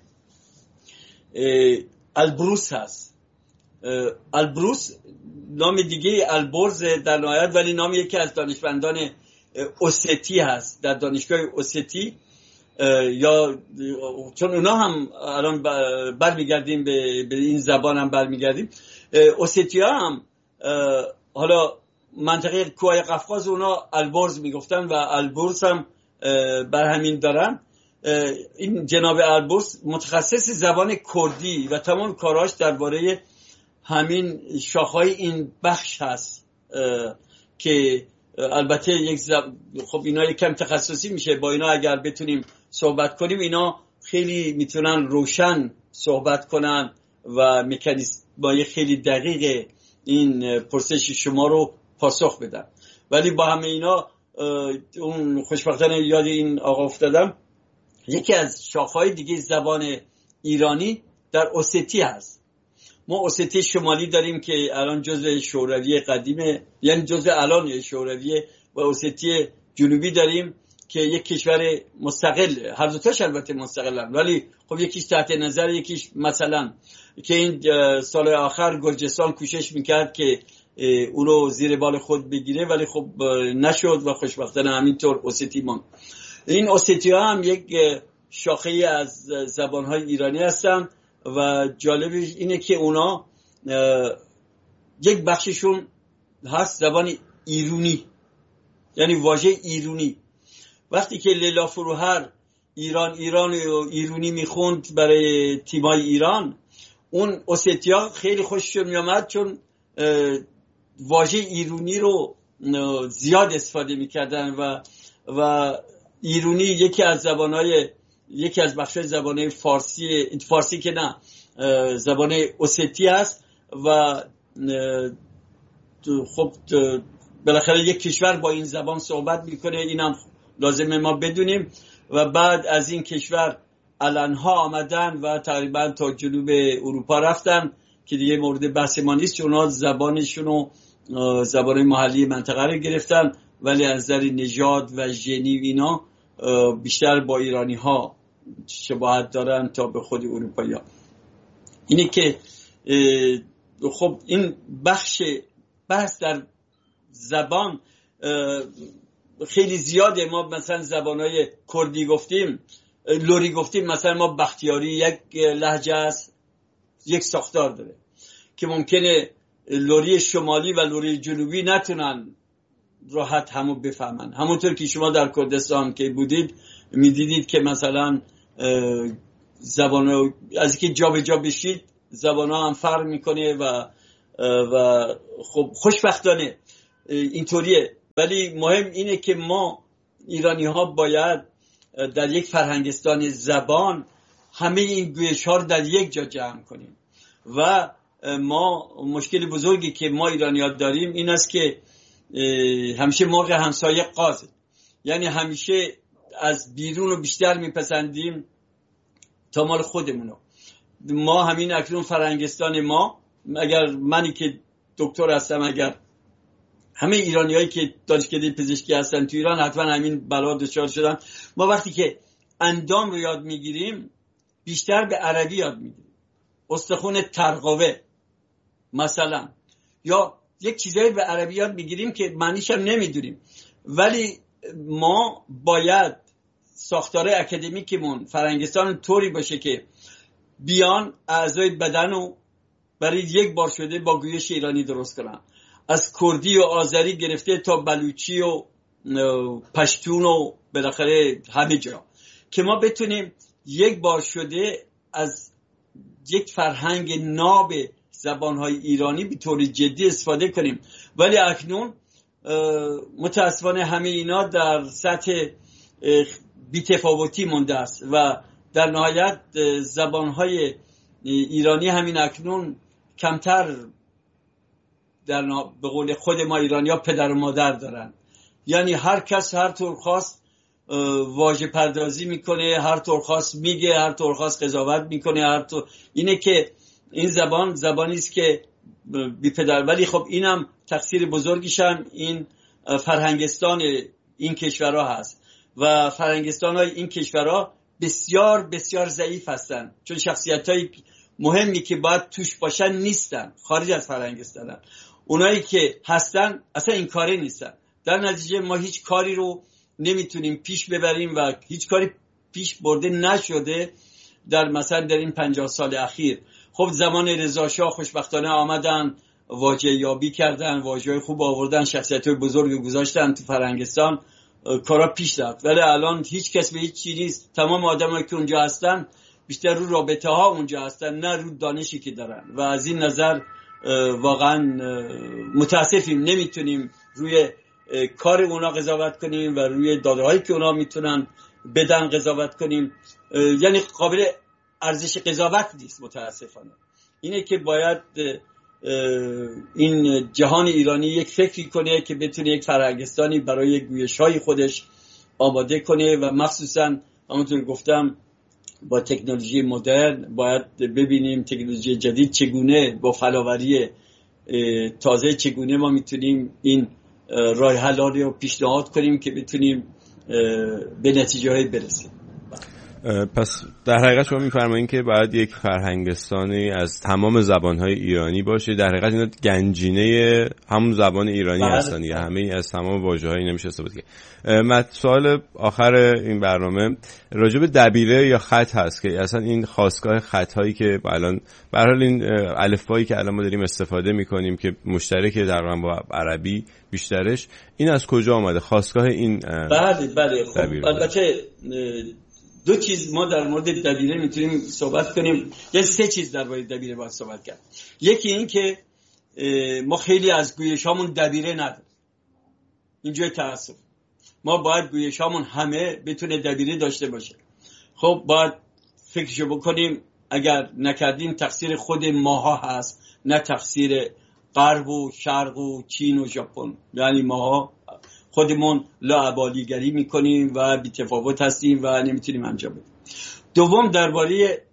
البروس هست. البروس نام دیگه البرز در نهایت، ولی نام یکی از دانشمندان اوستی هست در دانشگاه اوستی، یا چون اونا هم الان برمیگردیم به, به این زبان هم برمیگردیم. اوستی ها هم حالا منطقه کوه قفقاز اونا البرز میگفتن و البرز هم بر همین دارن. این جناب البرز متخصص زبان کردی و تمام کاراش درباره همین شاخهای این بخش هست که البته یک زب... خب اینا یکم تخصصی میشه، با اینا اگر بتونیم صحبت کنیم اینا خیلی میتونن روشن صحبت کنن و مکانیزمای خیلی دقیق این پرسش شما رو پاسخ بدن. ولی با همه اینا اون خوشبختانه یاد این آقا افتادم، یکی از شاخهای دیگه زبان ایرانی در اوستی هست. ما اوستی شمالی داریم که الان جزء شوروی قدیمه، یعنی جزء الان شوروی، و اوستی جنوبی داریم که یک کشور مستقل، هر دو تاش البته مستقلن، ولی خب یکیش تحت نظر، یکیش مثلا که این سال آخر گرجستان کوشش میکرد که اونو زیر بال خود بگیره ولی خب نشد و خوشبختانه همینطور اوستی ماند. این اوستی ها هم یک شاخه از زبانهای ایرانی هستن و جالب اینه که اونا یک بخششون هست زبان ایرونی، یعنی واژه ایرونی. وقتی که لیلا فروهر ایران ایران و ایرونی میخوند برای تیمای ایران، اون اوستی ها خیلی خوششون میامد چون واژه ایرونی رو زیاد استفاده میکردن و و ایرونی یکی از زبانهای یکی از بخشای زبانهای فارسی فارسی که نه زبان اوستی است و خب بالاخره یک کشور با این زبان صحبت میکنه، اینم لازمه ما بدونیم. و بعد از این کشور الانها آمدن و تقریبا تا جنوب اروپا رفتن که دیگه مورد بحث ما نیست، چون اونا زبانشون و زبان محلی منطقه رو گرفتن، ولی از نظر نژاد و ژنی اینا بیشتر با ایرانی ها شباهت دارن تا به خود اروپایی ها. اینه که خب این بخش بحث در زبان خیلی زیاده. ما مثلا زبانهای کردی گفتیم، لری گفتیم، مثلا ما بختیاری یک لهجه است، یک ساختار داره که ممکنه لری شمالی و لری جنوبی نتونن راحت همو بفهمن. همونطور که شما در کردستان که بودید میدیدید که مثلا زبان از که جا به جا بشید زبان ها هم فرق میکنه و و خب خوشبختانه اینطوریه. ولی مهم اینه که ما ایرانی ها باید در یک فرهنگستان زبان همه این گویش ها رو در یک جا جمع کنیم. و ما مشکل بزرگی که ما ایرانی ها داریم این است که همیشه مرغ همسایه قاضه، یعنی همیشه از بیرون رو بیشتر میپسندیم تا مال خودمونو. ما همین اکنون فرهنگستان ما، اگر منی که دکتر هستم، اگر همه ایرانی هایی که دانشکده پزشکی هستن تو ایران حتما همین بلا دچار شدن، ما وقتی که اندام رو یاد میگیریم بیشتر به عربی یاد میگیریم، استخون ترقوه مثلا، یا یک چیزایی به عربی یاد میگیریم که معنیش هم نمیدونیم. ولی ما باید ساختار اکادمیکمون فرهنگستان طوری باشه که بیان اعضای بدن رو برای یک بار شده با گویش ایرانی درست کنن، از کردی و آذری گرفته تا بلوچی و پشتون و بالاخره همه جا، که ما بتونیم یک بار شده از یک فرهنگ ناب زبانهای ایرانی به طور جدی استفاده کنیم. ولی اکنون متاسفانه همه اینا در سطح بی‌تفاوتی مونده است و در نهایت زبانهای ایرانی همین اکنون کمتر در به قول خود ما ایرانی‌ها پدر و مادر دارن. یعنی هر کس هر طور خواست واژه پردازی میکنه، هر طور خواست میگه، هر طور خواست قضاوت میکنه، هر طور. اینه که این زبان زبانی است که بی پدر. ولی خب اینم تقصیر بزرگیش هم این فرهنگستان این کشورها هست و فرهنگستان‌های این کشورها بسیار بسیار ضعیف هستن، چون شخصیت‌های مهمی که باید توش باشن نیستن، خارج از فرهنگستانن. اونایی که هستن اصلا این کاری نیستن. در نتیجه ما هیچ کاری رو نمیتونیم پیش ببریم و هیچ کاری پیش برده نشده در مثلا در این پنجاه سال اخیر. خب زمان رضا شاه خوشبختانه آمدن، واژه یابی کردن، واژه‌های خوب آوردن، شخصیت‌های بزرگ گذاشتن تو فرهنگستان، کارا پیش رفت. ولی الان هیچ کس به هیچ چیزی نیست. تمام آدمایی که اونجا هستن بیشتر رو رابطه ها اونجا هستن، نه رو دانشی که دارن. و از این نظر واقعا متاسفیم نمیتونیم روی کار اونا قضاوت کنیم و روی داده هایی که اونا میتونن بدن قضاوت کنیم. یعنی قابل ارزش قضاوت نیست متاسفانه. اینه که باید این جهان ایرانی یک فکری کنه که بتونه یک فرهنگستانی برای گویش های خودش آماده کنه و مخصوصا همونطور گفتم با تکنولوژی مدرن باید ببینیم تکنولوژی جدید چگونه با فلاوری تازه چگونه ما میتونیم این راه حلالی رو پیشنهاد کنیم که بتونیم به نتیجه های برسیم. پس در حقیقت شما میفرمایید که باید یک فرهنگستانی از تمام زبانهای ایرانی باشه. در حقیقت اینا گنجینه همون زبان ایرانی هستن یا همه از تمام واژه‌های نمیشه استفاده کرد. من سوال آخر این برنامه راجع به دبیره یا خط هست که اصلا این خاستگاه خط‌هایی که الان به هر حال این الفبایی که الان ما داریم استفاده می‌کنیم که مشترکه در با عربی بیشترش، این از کجا آمده خاستگاه این؟ بله بله خب البته دو چیز ما در مورد دبیره میتونیم صحبت کنیم، یعنی سه چیز در مورد دبیره باید صحبت کرد. یکی این که ما خیلی از گویشامون دبیره نداریم، اینجای تأسف. ما باید گویشامون همه بتونه دبیره داشته باشه. خب باید فکرشو بکنیم، اگر نکردیم تقصیر خود ماها هست، نه تقصیر غرب و شرق و چین و ژاپن. یعنی ماها خودمون لاابالیگری میکنیم و بی‌تفاوت هستیم و نمیتونیم انجام بدیم. دوم درباره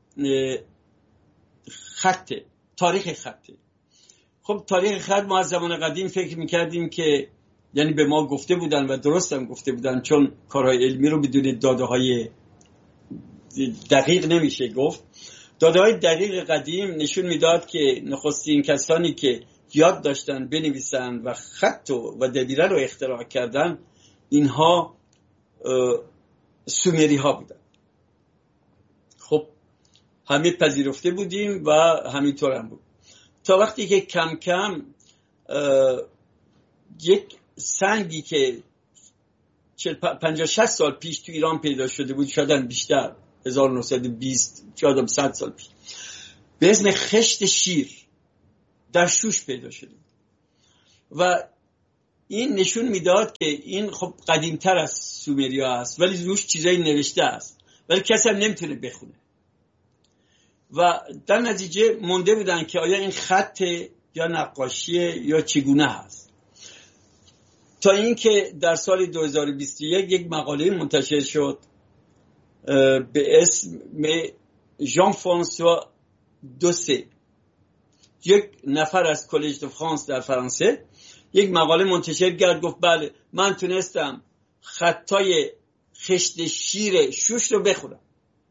خط، تاریخ خط. خب تاریخ خط ما از زمان قدیم فکر میکردیم که، یعنی به ما گفته بودن و درست هم گفته بودن، چون کارهای علمی رو بدون داده های دقیق نمیشه گفت. داده های دقیق قدیم نشون میداد که نخستین کسانی که یاد داشتن بنویسن و خط و دبیره رو اختراع کردن، اینها سومری ها بودن. خب همه پذیرفته بودیم و همینطور هم بود تا وقتی که کم کم یک سنگی که پنجاه شصت سال پیش تو ایران پیدا شده بود، شاید بیشتر، هزار و نهصد و بیست شاید صد سال پیش، به اسم خشت شیر در شوش پیدا شده و این نشون میداد که این خب قدیمتر از سومریا است ولی روش چیزایی نوشته است ولی کسی هم نمیتونه بخونه و در نتیجه مونده بودن که آیا این خط یا نقاشی یا چگونه هست، تا اینکه در سال دو هزار و بیست و یک یک مقاله منتشر شد به اسم ژان فرانسوا دوسه، یک نفر از کالج دو فرانس در فرانسه، یک مقاله منتشر کرد، گفت بله من تونستم خطای خشت شیر شوش رو بخونم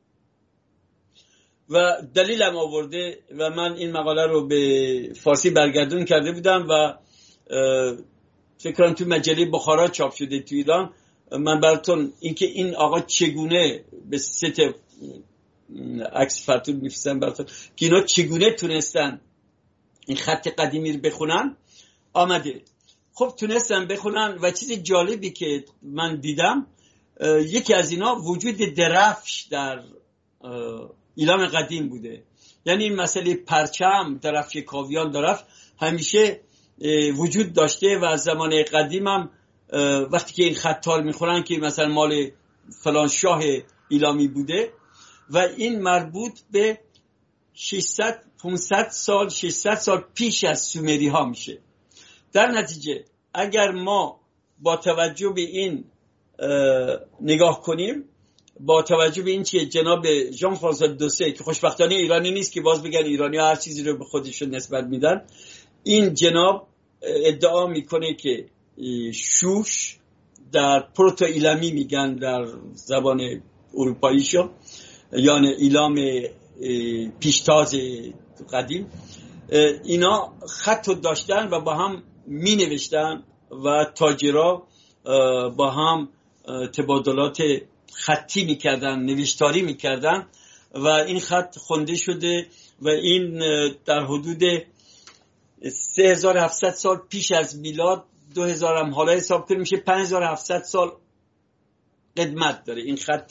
و دلیلم آورده و من این مقاله رو به فارسی برگردون کرده بودم و فکر کنم تو مجله بخارا چاپ شده تو ایران. من براتون اینکه این آقا چگونه به ست عکس فرتون میفرستم براتون که اینا چگونه تونستن این خط قدیمی رو بخونن آمده. خب تونستن بخونن و چیز جالبی که من دیدم یکی از اینا وجود درفش در ایران قدیم بوده، یعنی این مسئله پرچم، درفش کاویان، درفش همیشه وجود داشته و از زمان قدیم هم وقتی که این خطار میخورن که مثلا مال فلان شاه ایلامی بوده و این مربوط به ششصد پانصد سال ششصد سال پیش از سومری ها میشه. در نتیجه اگر ما با توجه به این نگاه کنیم، با توجه به این که جناب ژان فرانسوا دوسه که خوشبختانه ایرانی نیست که باز بگن ایرانی ها هر چیزی رو به خودشون نسبت میدن، این جناب ادعا میکنه که شوش در پروتو ایلامی میگن در زبان اروپاییشو، یعنی ایلام پیشتاز قدیم، اینا خط داشتن و با هم می نوشتن و تاجرها با هم تبادلات خطی می کردن، نوشتاری می کردن و این خط خونده شده و این در حدود سه هزار و هفتصد سال پیش از میلاد، دو هزار هم حالا حساب کنیم میشه پنج هزار و هفتصد سال قدمت داره این خط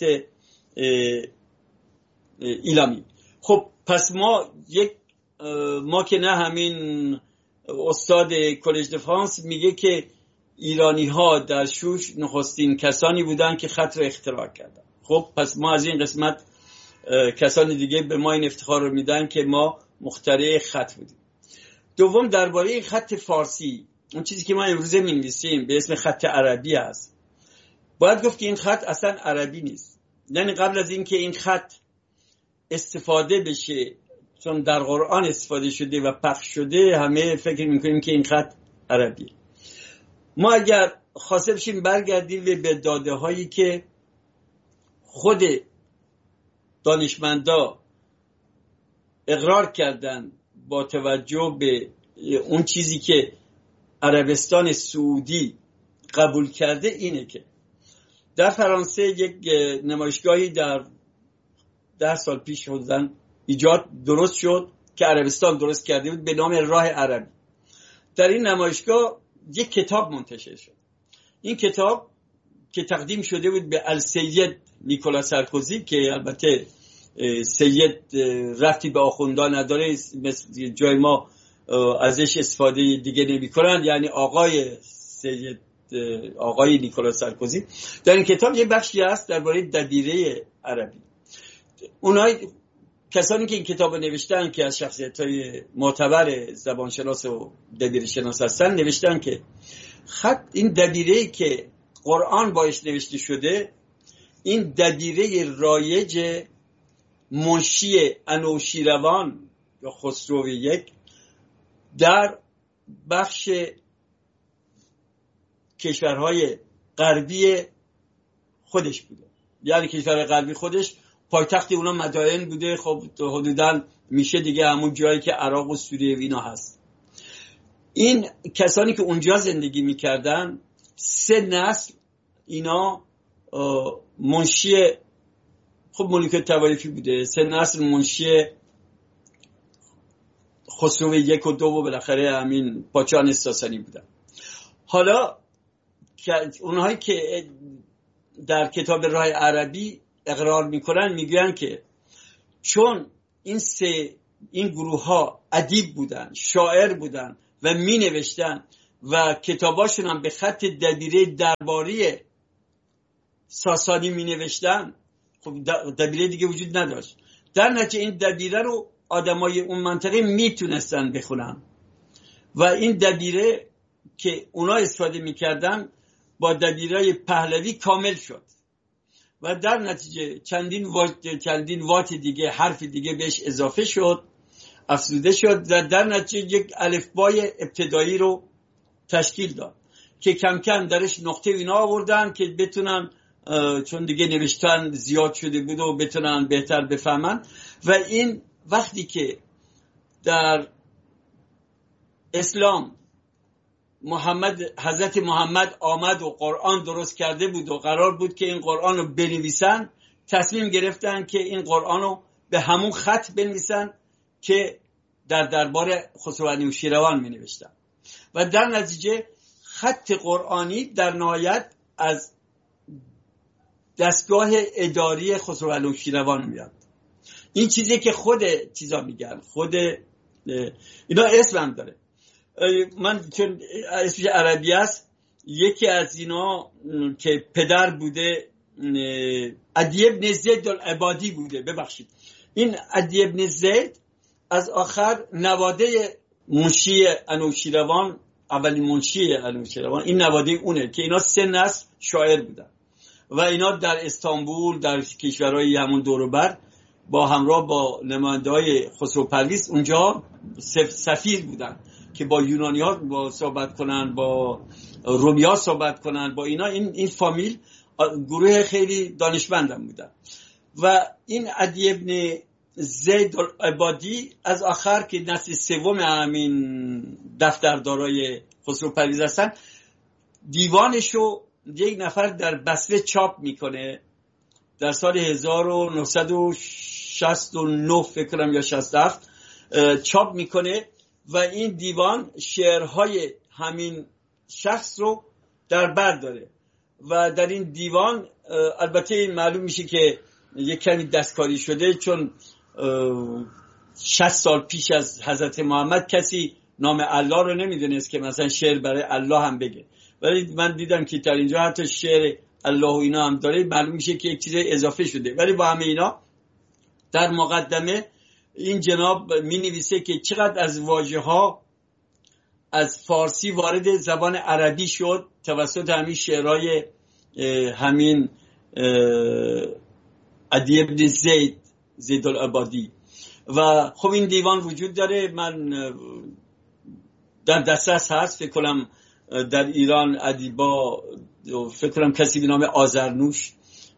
ایلامی. خب پس ما یک ما که نه همین استاد کالج دو فرانس میگه که ایرانی ها در شوش نخستین کسانی بودن که خط رو اختراع کردن. خب پس ما از این قسمت کسانی دیگه به ما این افتخار رو میدن که ما مخترع خط بودیم. دوم درباره این خط فارسی، اون چیزی که ما امروزه می‌نویسیم به اسم خط عربی است، باید گفت که این خط اصلا عربی نیست. یعنی قبل از اینکه این خط استفاده بشه، چون در قرآن استفاده شده و پخش شده، همه فکر میکنیم که این خط عربی. ما اگر خواسته بشیم برگردیم به داده هایی که خود دانشمندا اقرار کردن با توجه به اون چیزی که عربستان سعودی قبول کرده، اینه که در فرانسه یک نمایشگاهی در ده سال پیش شدن ایجاد درست شد که عربستان درست کرده بود به نام راه عربی. در این نمایشگاه یک کتاب منتشر شد. این کتاب که تقدیم شده بود به السید نیکولا سارکوزی که البته سید رفتی به آخوندان نداره، مثل جای ما ازش استفاده دیگه نمی کنند، یعنی آقای سید آقای نیکولا سارکوزی. در این کتاب یه بخشی هست درباره دبیره عربی. اونای کسانی که این کتاب رو نوشتن که از شخصیت‌های معتبر زبانشناس و دبیره شناس هستن، نوشتن که خط این دبیره‌ای که قرآن باش نوشته شده، این دبیره رایج منشی انوشیروان یا خسرو یک در بخش کشورهای غربی خودش بوده. یعنی کشور غربی خودش پایتخت اونا مدائن بوده. خب حدوداً میشه دیگه همون جایی که عراق و سوریه و اینا هست. این کسانی که اونجا زندگی میکردن، سه نسل اینا منشی، خب ملوک توایفی بوده، سه نسل منشی خسرو یک و دو و بالاخره همین پاچان ساسانی بودن. حالا اونهایی که در کتاب راه عربی اقرار میکنن میگن که چون این سه این گروه ها ادیب بودن، شاعر بودن و می نوشتن و کتاباشون هم به خط دبیره درباری ساسانی می نوشتن، خب دبیره دیگه وجود نداشت. در نتیجه این دبیره رو آدمای اون منطقه میتونستن بخونن و این دبیره که اونا استفاده میکردن با دبیره پهلوی کامل شد و در نتیجه چندین وات چندین وات دیگه حرف دیگه بهش اضافه شد، افزوده شد و در نتیجه یک الفبای ابتدایی رو تشکیل داد که کم کم درش نقطه اینا آوردن که بتونن، چون دیگه نوشتن زیاد شده بود و بتونن بهتر بفهمن. و این وقتی که در اسلام محمد حضرت محمد آمد و قرآن درست کرده بود و قرار بود که این قرآن رو بنویسن، تصمیم گرفتن که این قرآن رو به همون خط بنویسن که در دربار خسرو انوشیروان می نوشتن و در نتیجه خط قرآنی در نهایت از دستگاه اداری خسرو انوشیروان میاد. این چیزی که خود چیزا میگن، خود اینا اسم هم داره، من چون اسمش عربی است، یکی از اینا که پدر بوده عدی ابن زید العبادی بوده، ببخشید این عدی ابن زید از آخر نواده منشی انوشیروان، اولین منشی انوشیروان، این نواده اونه که اینا سه نسل شاعر بودن و اینا در استانبول، در کشورهای همون دور و بر با همراه با نماینده‌های خسرو پرویز اونجا سفیر بودن که با یونانی ها با صحبت کنن، با رومی ها صحبت کنن، با اینا. این این فامیل گروه خیلی دانشمندم بودن و این عدی ابن زید العبادی از آخر که نسل سوم همین دفتردارای خسرو پرویز هستن، دیوانشو یک نفر در بصره چاپ میکنه در سال هزار و نهصد و شصت و نه فکر کنم یا شصت و هفت چاپ میکنه و این دیوان شعرهای همین شخص رو در بر داره و در این دیوان البته معلوم میشه که یک کمی دستکاری شده، چون شصت سال پیش از حضرت محمد کسی نام الله رو نمیدونست که مثلا شعر برای الله هم بگه، ولی من دیدم که در اینجا حتی شعر الله و اینا هم داره، معلوم میشه که یک چیز اضافه شده. ولی با همه اینا در مقدمه این جناب می نویسه که چقدر از واژه ها از فارسی وارد زبان عربی شد توسط همین شعرهای همین عدی ابن زید زید العبادی. و خب این دیوان وجود داره، من در دسترس هست، فکر کنم در ایران ادیبا، فکر کنم کسی به نام آذرنوش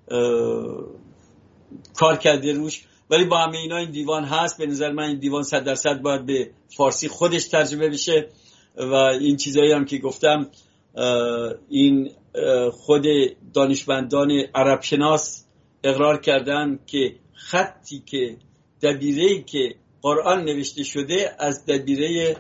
کار کرده روش، ولی با همه اینا این دیوان هست. به نظر من این دیوان صد درصد باید به فارسی خودش ترجمه بشه و این چیزایی هم که گفتم این خود دانشمندان عرب شناس اقرار کردن که خطی که دبیره‌ای که قرآن نوشته شده از دبیره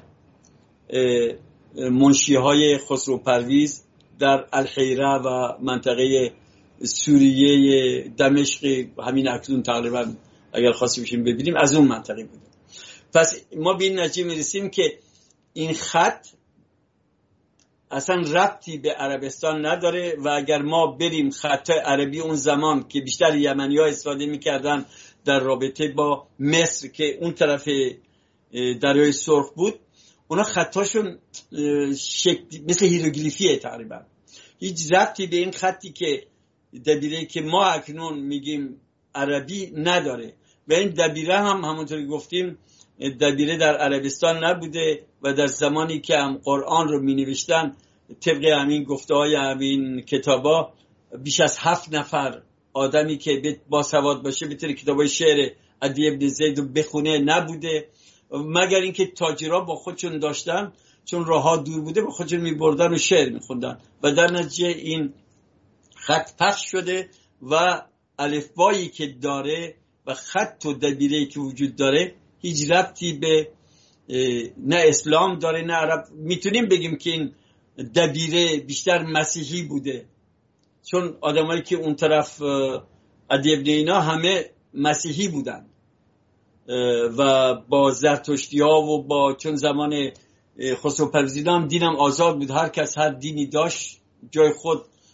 منشی‌های خسرو پرویز در الحیره و منطقه سوریه دمشق، همین اکنون تقریبا اگر خواسته بشیم ببینیم از اون منطقه بوده. پس ما به این نتیجه میرسیم که این خط اصلا ربطی به عربستان نداره و اگر ما بریم خط عربی اون زمان که بیشتر یمنی ها استفاده میکردن در رابطه با مصر که اون طرف دریای سرخ بود، اونا خطاشون شکل مثل هیروگلیفیه تقریبا، هیچ ربطی به این خطی که دبیره که ما اکنون میگیم عربی نداره. و این دبیره هم همونطوری گفتیم دبیره در عربستان نبوده و در زمانی که هم قرآن رو می نوشتن طبق همین گفته های همین کتابا بیش از هفت نفر آدمی که با سواد باشه بتونه کتابای شعر عدی ابن زید رو بخونه نبوده، مگر اینکه تاجرها با خودشون داشتن، چون راهها دور بوده با خودشون می بردن و شعر می خوندن و در نتیجه این خط پخش شده و الفبایی که داره و خط و دبیره‌ای که وجود داره هیچ ربطی به نه اسلام داره نه عرب. میتونیم بگیم که این دبیره بیشتر مسیحی بوده، چون آدمایی که اون طرف عدی ابن اینا همه مسیحی بودن و با زرتشتی ها و با چون زمان خسرو پرویزیدان هم دینم آزاد بود، هر کس هر دینی داشت، جای خود